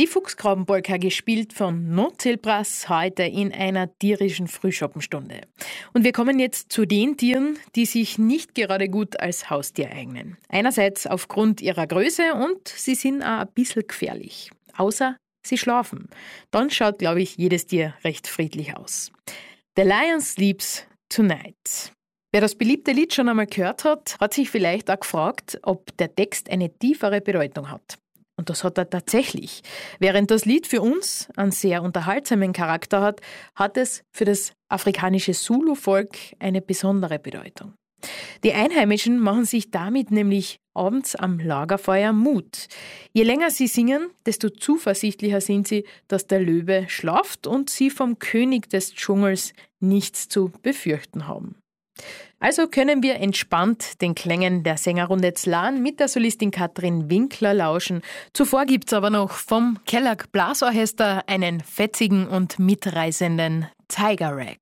Die Fuchsgrabenpolka gespielt von Notzelbrass heute in einer tierischen Frühschoppenstunde. Und wir kommen jetzt zu den Tieren, die sich nicht gerade gut als Haustier eignen. Einerseits aufgrund ihrer Größe und sie sind auch ein bisschen gefährlich. Außer sie schlafen. Dann schaut, glaube ich, jedes Tier recht friedlich aus. The Lion Sleeps Tonight. Wer das beliebte Lied schon einmal gehört hat, hat sich vielleicht auch gefragt, ob der Text eine tiefere Bedeutung hat. Und das hat er tatsächlich. Während das Lied für uns einen sehr unterhaltsamen Charakter hat, hat es für das afrikanische Zulu-Volk eine besondere Bedeutung. Die Einheimischen machen sich damit nämlich abends am Lagerfeuer Mut. Je länger sie singen, desto zuversichtlicher sind sie, dass der Löwe schlaft und sie vom König des Dschungels nichts zu befürchten haben. Also können wir entspannt den Klängen der Sängerrunde Zlan mit der Solistin Katrin Winkler lauschen. Zuvor gibt's aber noch vom Kellag Blasorchester einen fetzigen und mitreißenden Tiger Rag.